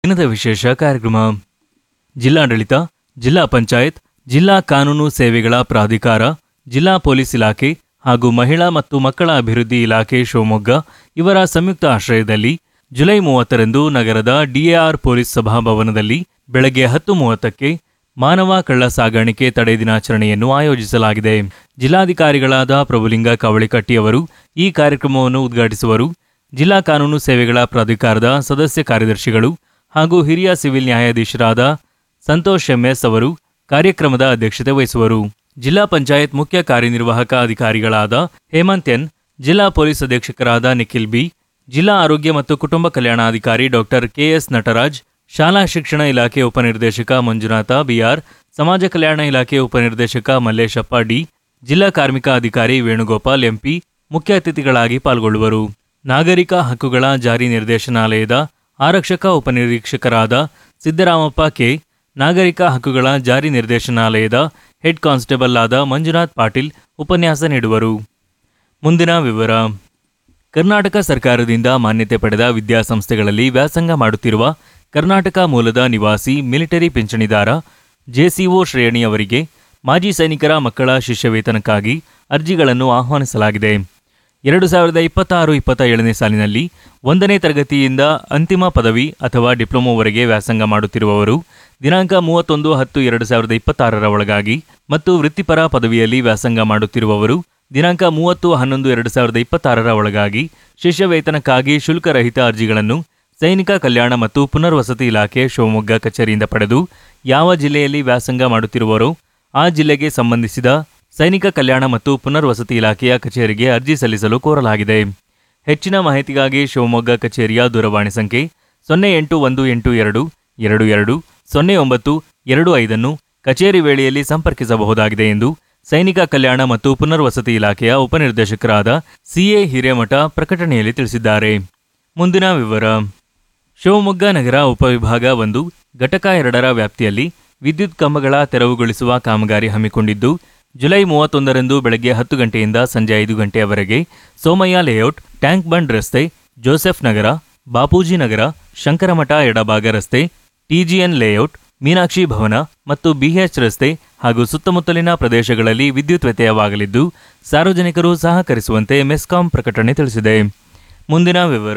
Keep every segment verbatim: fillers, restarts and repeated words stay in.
ದಿನದ ವಿಶೇಷ ಕಾರ್ಯಕ್ರಮ. ಜಿಲ್ಲಾಡಳಿತ, ಜಿಲ್ಲಾ ಪಂಚಾಯತ್, ಜಿಲ್ಲಾ ಕಾನೂನು ಸೇವೆಗಳ ಪ್ರಾಧಿಕಾರ, ಜಿಲ್ಲಾ ಪೊಲೀಸ್ ಇಲಾಖೆ ಹಾಗೂ ಮಹಿಳಾ ಮತ್ತು ಮಕ್ಕಳ ಅಭಿವೃದ್ಧಿ ಇಲಾಖೆ ಶಿವಮೊಗ್ಗ ಇವರ ಸಂಯುಕ್ತ ಆಶ್ರಯದಲ್ಲಿ ಜುಲೈ ಮೂವತ್ತರಂದು ನಗರದ ಡಿಎಆರ್ ಪೊಲೀಸ್ ಸಭಾಭವನದಲ್ಲಿ ಬೆಳಗ್ಗೆ ಹತ್ತು ಮೂವತ್ತಕ್ಕೆ ಮಾನವ ಕಳ್ಳ ಸಾಗಾಣಿಕೆ ತಡೆ ದಿನಾಚರಣೆಯನ್ನು ಆಯೋಜಿಸಲಾಗಿದೆ. ಜಿಲ್ಲಾಧಿಕಾರಿಗಳಾದ ಪ್ರಭುಲಿಂಗ ಕವಳಿಕಟ್ಟಿಯವರು ಈ ಕಾರ್ಯಕ್ರಮವನ್ನು ಉದ್ಘಾಟಿಸುವರು. ಜಿಲ್ಲಾ ಕಾನೂನು ಸೇವೆಗಳ ಪ್ರಾಧಿಕಾರದ ಸದಸ್ಯ ಕಾರ್ಯದರ್ಶಿಗಳು ಹಾಗೂ ಹಿರಿಯ ಸಿವಿಲ್ ನ್ಯಾಯಾಧೀಶರಾದ ಸಂತೋಷ್ ಎಂಎಸ್ ಅವರು ಕಾರ್ಯಕ್ರಮದ ಅಧ್ಯಕ್ಷತೆ ವಹಿಸುವರು. ಜಿಲ್ಲಾ ಪಂಚಾಯತ್ ಮುಖ್ಯ ಕಾರ್ಯನಿರ್ವಾಹಕ ಅಧಿಕಾರಿಗಳಾದ ಹೇಮಂತ್ ಎನ್, ಜಿಲ್ಲಾ ಪೊಲೀಸ್ ಅಧೀಕ್ಷಕರಾದ ನಿಖಿಲ್ ಬಿ, ಜಿಲ್ಲಾ ಆರೋಗ್ಯ ಮತ್ತು ಕುಟುಂಬ ಕಲ್ಯಾಣಾಧಿಕಾರಿ ಡಾಕ್ಟರ್ ಕೆಎಸ್ ನಟರಾಜ್, ಶಾಲಾ ಶಿಕ್ಷಣ ಇಲಾಖೆ ಉಪನಿರ್ದೇಶಕ ಮಂಜುನಾಥ ಬಿಆರ್, ಸಮಾಜ ಕಲ್ಯಾಣ ಇಲಾಖೆ ಉಪನಿರ್ದೇಶಕ ಮಲ್ಲೇಶಪ್ಪ ಡಿ, ಜಿಲ್ಲಾ ಕಾರ್ಮಿಕ ಅಧಿಕಾರಿ ವೇಣುಗೋಪಾಲ್ ಎಂಪಿ ಮುಖ್ಯ ಅತಿಥಿಗಳಾಗಿ ಪಾಲ್ಗೊಳ್ಳುವರು. ನಾಗರಿಕ ಹಕ್ಕುಗಳ ಜಾರಿ ನಿರ್ದೇಶನಾಲಯದ ಆರಕ್ಷಕ ಉಪನಿರೀಕ್ಷಕರಾದ ಸಿದ್ದರಾಮಪ್ಪ ಕೆ, ನಾಗರಿಕ ಹಕ್ಕುಗಳ ಜಾರಿ ನಿರ್ದೇಶನಾಲಯದ ಹೆಡ್ ಕಾನ್ಸ್ಟೇಬಲ್ ಆದ ಮಂಜುನಾಥ್ ಪಾಟೀಲ್ ಉಪನ್ಯಾಸ ನೀಡುವರು. ಮುಂದಿನ ವಿವರ. ಕರ್ನಾಟಕ ಸರ್ಕಾರದಿಂದ ಮಾನ್ಯತೆ ಪಡೆದ ವಿದ್ಯಾಸಂಸ್ಥೆಗಳಲ್ಲಿ ವ್ಯಾಸಂಗ ಮಾಡುತ್ತಿರುವ ಕರ್ನಾಟಕ ಮೂಲದ ನಿವಾಸಿ ಮಿಲಿಟರಿ ಪಿಂಚಣಿದಾರ ಜೆಸಿಒ ಶ್ರೇಣಿಯವರಿಗೆ ಮಾಜಿ ಸೈನಿಕರ ಮಕ್ಕಳ ಶಿಷ್ಯವೇತನಕ್ಕಾಗಿ ಅರ್ಜಿಗಳನ್ನು ಆಹ್ವಾನಿಸಲಾಗಿದೆ. ಎರಡು ಸಾವಿರದ ಇಪ್ಪತ್ತಾರು ಇಪ್ಪತ್ತ ಏಳನೇ ಸಾಲಿನಲ್ಲಿ ಒಂದನೇ ತರಗತಿಯಿಂದ ಅಂತಿಮ ಪದವಿ ಅಥವಾ ಡಿಪ್ಲೊಮೊವರೆಗೆ ವ್ಯಾಸಂಗ ಮಾಡುತ್ತಿರುವವರು ದಿನಾಂಕ ಮೂವತ್ತೊಂದು ಹತ್ತು ಎರಡು ಸಾವಿರದ ಇಪ್ಪತ್ತಾರರ ಒಳಗಾಗಿ ಮತ್ತು ವೃತ್ತಿಪರ ಪದವಿಯಲ್ಲಿ ವ್ಯಾಸಂಗ ಮಾಡುತ್ತಿರುವವರು ದಿನಾಂಕ ಮೂವತ್ತು ಹನ್ನೊಂದು ಎರಡು ಸಾವಿರದ ಇಪ್ಪತ್ತಾರರ ಒಳಗಾಗಿ ಶಿಷ್ಯವೇತನಕ್ಕಾಗಿ ಶುಲ್ಕರಹಿತ ಅರ್ಜಿಗಳನ್ನು ಸೈನಿಕ ಕಲ್ಯಾಣ ಮತ್ತು ಪುನರ್ವಸತಿ ಇಲಾಖೆ ಶಿವಮೊಗ್ಗ ಕಚೇರಿಯಿಂದ ಪಡೆದು ಯಾವ ಜಿಲ್ಲೆಯಲ್ಲಿ ವ್ಯಾಸಂಗ ಮಾಡುತ್ತಿರುವರೋ ಆ ಜಿಲ್ಲೆಗೆ ಸಂಬಂಧಿಸಿದ ಸೈನಿಕ ಕಲ್ಯಾಣ ಮತ್ತು ಪುನರ್ವಸತಿ ಇಲಾಖೆಯ ಕಚೇರಿಗೆ ಅರ್ಜಿ ಸಲ್ಲಿಸಲು ಕೋರಲಾಗಿದೆ. ಹೆಚ್ಚಿನ ಮಾಹಿತಿಗಾಗಿ ಶಿವಮೊಗ್ಗ ಕಚೇರಿಯ ದೂರವಾಣಿ ಸಂಖ್ಯೆ ಸೊನ್ನೆ ಎಂಟು ಒಂದು ಎಂಟು ಎರಡು ಎರಡು ಎರಡು ಸೊನ್ನೆ ಒಂಬತ್ತು ಎರಡು ಐದನ್ನು ಕಚೇರಿ ವೇಳೆಯಲ್ಲಿ ಸಂಪರ್ಕಿಸಬಹುದಾಗಿದೆ ಎಂದು ಸೈನಿಕ ಕಲ್ಯಾಣ ಮತ್ತು ಪುನರ್ವಸತಿ ಇಲಾಖೆಯ ಉಪನಿರ್ದೇಶಕರಾದ ಸಿಎ ಹಿರೇಮಠ ಪ್ರಕಟಣೆಯಲ್ಲಿ ತಿಳಿಸಿದ್ದಾರೆ. ಮುಂದಿನ ವಿವರ. ಶಿವಮೊಗ್ಗ ನಗರ ಉಪವಿಭಾಗ ಒಂದು ಘಟಕ ಎರಡರ ವ್ಯಾಪ್ತಿಯಲ್ಲಿ ವಿದ್ಯುತ್ ಕಂಬಗಳ ತೆರವುಗೊಳಿಸುವ ಕಾಮಗಾರಿ ಹಮ್ಮಿಕೊಂಡಿದ್ದು ಜುಲೈ ಮೂವತ್ತೊಂದರಂದು ಬೆಳಗ್ಗೆ ಹತ್ತು ಗಂಟೆಯಿಂದ ಸಂಜೆ ಐದು ಗಂಟೆಯವರೆಗೆ ಸೋಮಯ್ಯ ಲೇಔಟ್, ಟ್ಯಾಂಕ್ ಬಂಡ್ ರಸ್ತೆ, ಜೋಸೆಫ್ ನಗರ, ಬಾಪೂಜಿ ನಗರ, ಶಂಕರಮಠ ಎಡಭಾಗ ರಸ್ತೆ, ಟಿಜಿಎನ್ ಲೇಔಟ್, ಮೀನಾಕ್ಷಿ ಭವನ ಮತ್ತು ಬಿಎಚ್ ರಸ್ತೆ ಹಾಗೂ ಸುತ್ತಮುತ್ತಲಿನ ಪ್ರದೇಶಗಳಲ್ಲಿ ವಿದ್ಯುತ್ ವ್ಯತ್ಯಯವಾಗಲಿದ್ದು ಸಾರ್ವಜನಿಕರು ಸಹಕರಿಸುವಂತೆ ಮೆಸ್ಕಾಂ ಪ್ರಕಟಣೆ ತಿಳಿಸಿದೆ. ಮುಂದಿನ ವಿವರ.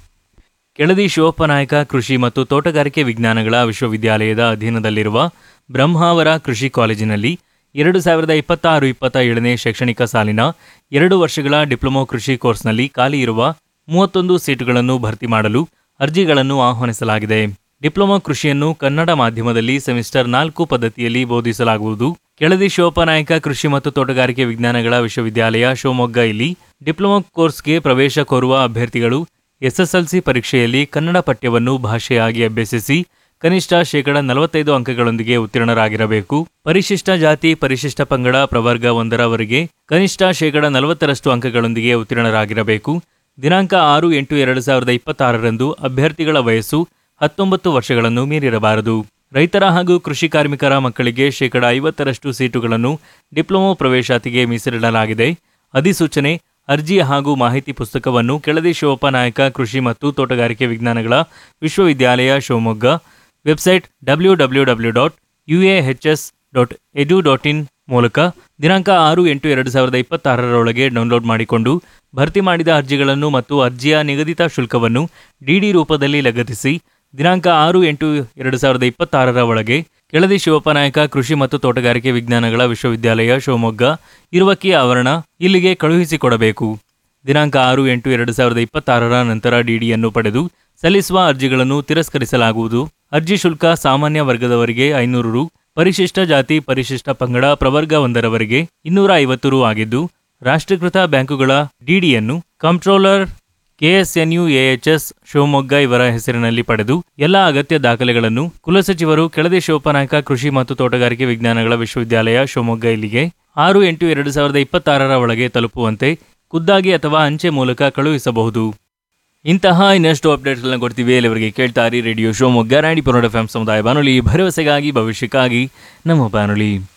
ಕೆಳದಿ ಶಿವಪ್ಪನಾಯಕ ಕೃಷಿ ಮತ್ತು ತೋಟಗಾರಿಕೆ ವಿಜ್ಞಾನಗಳ ವಿಶ್ವವಿದ್ಯಾಲಯದ ಅಧೀನದಲ್ಲಿರುವ ಬ್ರಹ್ಮಾವರ ಕೃಷಿ ಕಾಲೇಜಿನಲ್ಲಿ ಎರಡು ಸಾವಿರದ ಇಪ್ಪತ್ತಾರು ಇಪ್ಪತ್ತ ಏಳನೇ ಶೈಕ್ಷಣಿಕ ಸಾಲಿನ ಎರಡು ವರ್ಷಗಳ ಡಿಪ್ಲೊಮೊ ಕೃಷಿ ಕೋರ್ಸ್ನಲ್ಲಿ ಖಾಲಿ ಇರುವ ಮೂವತ್ತೊಂದು ಸೀಟುಗಳನ್ನು ಭರ್ತಿ ಮಾಡಲು ಅರ್ಜಿಗಳನ್ನು ಆಹ್ವಾನಿಸಲಾಗಿದೆ. ಡಿಪ್ಲೊಮೊ ಕೃಷಿಯನ್ನು ಕನ್ನಡ ಮಾಧ್ಯಮದಲ್ಲಿ ಸೆಮಿಸ್ಟರ್ ನಾಲ್ಕು ಪದ್ಧತಿಯಲ್ಲಿ ಬೋಧಿಸಲಾಗುವುದು. ಕೆಳದಿ ಶಿವಪ್ಪನಾಯಕ ಕೃಷಿ ಮತ್ತು ತೋಟಗಾರಿಕೆ ವಿಜ್ಞಾನಗಳ ವಿಶ್ವವಿದ್ಯಾಲಯ ಶಿವಮೊಗ್ಗ ಇಲ್ಲಿ ಡಿಪ್ಲೊಮೊ ಕೋರ್ಸ್ಗೆ ಪ್ರವೇಶ ಕೋರುವ ಅಭ್ಯರ್ಥಿಗಳು ಎಸ್ಎಸ್ಎಲ್ಸಿ ಪರೀಕ್ಷೆಯಲ್ಲಿ ಕನ್ನಡ ಪಠ್ಯವನ್ನು ಭಾಷೆಯಾಗಿ ಅಭ್ಯಸಿಸಿ ಕನಿಷ್ಠ ಶೇಕಡ ನಲವತ್ತೈದು ಅಂಕಗಳೊಂದಿಗೆ ಉತ್ತೀರ್ಣರಾಗಿರಬೇಕು. ಪರಿಶಿಷ್ಟ ಜಾತಿ, ಪರಿಶಿಷ್ಟ ಪಂಗಡ ಪ್ರವರ್ಗ ಒಂದರವರೆಗೆ ಕನಿಷ್ಠ ಶೇಕಡ ನಲವತ್ತರಷ್ಟು ಅಂಕಗಳೊಂದಿಗೆ ಉತ್ತೀರ್ಣರಾಗಿರಬೇಕು. ದಿನಾಂಕ ಆರು ಎಂಟು ಎರಡು ಸಾವಿರದ ಇಪ್ಪತ್ತಾರರಂದು ಅಭ್ಯರ್ಥಿಗಳ ವಯಸ್ಸು ಹತ್ತೊಂಬತ್ತು ವರ್ಷಗಳನ್ನು ಮೀರಿರಬಾರದು. ರೈತರ ಹಾಗೂ ಕೃಷಿ ಕಾರ್ಮಿಕರ ಮಕ್ಕಳಿಗೆ ಶೇಕಡ ಐವತ್ತರಷ್ಟು ಸೀಟುಗಳನ್ನು ಡಿಪ್ಲೊಮೊ ಪ್ರವೇಶಾತಿಗೆ ಮೀಸಲಿಡಲಾಗಿದೆ. ಅಧಿಸೂಚನೆ, ಅರ್ಜಿ ಹಾಗೂ ಮಾಹಿತಿ ಪುಸ್ತಕವನ್ನು ಕೆಳದಿ ಶಿವಪ್ಪನಾಯಕ ಕೃಷಿ ಮತ್ತು ತೋಟಗಾರಿಕೆ ವಿಜ್ಞಾನಗಳ ವಿಶ್ವವಿದ್ಯಾಲಯ Shivamogga website W W W dot U A H S dot edu dot in ಮೂಲಕ ದಿನಾಂಕ ಆರು ಎಂಟು ಎರಡು ಸಾವಿರದ ಇಪ್ಪತ್ತಾರರೊಳಗೆ ಡೌನ್ಲೋಡ್ ಮಾಡಿಕೊಂಡು ಭರ್ತಿ ಮಾಡಿದ ಅರ್ಜಿಗಳನ್ನು ಮತ್ತು ಅರ್ಜಿಯ ನಿಗದಿತ ಶುಲ್ಕವನ್ನು ಡಿಡಿ ರೂಪದಲ್ಲಿ ಲಗತ್ತಿಸಿ ದಿನಾಂಕ ಆರು ಎಂಟು ಎರಡು ಸಾವಿರದ ಇಪ್ಪತ್ತಾರರ ಒಳಗೆ ಕೆಳದಿ ಶಿವಪ್ಪನಾಯಕ ಕೃಷಿ ಮತ್ತು ತೋಟಗಾರಿಕೆ ವಿಜ್ಞಾನಗಳ ವಿಶ್ವವಿದ್ಯಾಲಯ ಶಿವಮೊಗ್ಗ ಇರುವಕ್ಕಿ ಆವರಣ ಇಲ್ಲಿಗೆ ಕಳುಹಿಸಿಕೊಡಬೇಕು. ದಿನಾಂಕ ಆರು ಎಂಟು ಎರಡು ಸಾವಿರದ ಇಪ್ಪತ್ತಾರರ ನಂತರ ಡಿಡಿಯನ್ನು ಪಡೆದು ಸಲ್ಲಿಸುವ ಅರ್ಜಿಗಳನ್ನು ತಿರಸ್ಕರಿಸಲಾಗುವುದು. ಅರ್ಜಿ ಶುಲ್ಕ ಸಾಮಾನ್ಯ ವರ್ಗದವರಿಗೆ ಐನೂರು ರು, ಪರಿಶಿಷ್ಟ ಜಾತಿ, ಪರಿಶಿಷ್ಟ ಪಂಗಡ ಪ್ರವರ್ಗ ಒಂದರವರೆಗೆ ಇನ್ನೂರ ಐವತ್ತು ರು ಆಗಿದ್ದು ರಾಷ್ಟ್ರೀಕೃತ ಬ್ಯಾಂಕುಗಳ ಡಿಡಿಯನ್ನು ಕಂಪ್ಟ್ರೋಲರ್ ಕೆಎಸ್ಎನ್ಯು ಎಎಚ್ಎಸ್ ಶಿವಮೊಗ್ಗ ಇವರ ಹೆಸರಿನಲ್ಲಿ ಪಡೆದು ಎಲ್ಲ ಅಗತ್ಯ ದಾಖಲೆಗಳನ್ನು ಕುಲಸಚಿವರು ಕೆಳದಿ ಶಿವಪ್ಪನಾಯಕ ಕೃಷಿ ಮತ್ತು ತೋಟಗಾರಿಕೆ ವಿಜ್ಞಾನಗಳ ವಿಶ್ವವಿದ್ಯಾಲಯ ಶಿವಮೊಗ್ಗ ಇಲ್ಲಿಗೆ ಆರು ಎಂಟು ಎರಡು ಸಾವಿರದ ಇಪ್ಪತ್ತಾರರ ಒಳಗೆ ತಲುಪುವಂತೆ ಖುದ್ದಾಗಿ ಅಥವಾ ಅಂಚೆ ಮೂಲಕ ಕಳುಹಿಸಬಹುದು. ಇಂತಹ ಇನ್ನಷ್ಟು ಅಪ್ಡೇಟ್ಗಳನ್ನ ಕೊಡ್ತೀವಿ. ಇಲ್ಲಿವರೆಗೆ ಕೇಳ್ತಾರಿ radio Shivamogga ninety point four F M ಸಮುದಾಯ ಬಾನುಲಿ, ಭರವಸೆಗಾಗಿ ಭವಿಷ್ಯಕ್ಕಾಗಿ ನಮ್ಮ ಬಾನುಲಿ.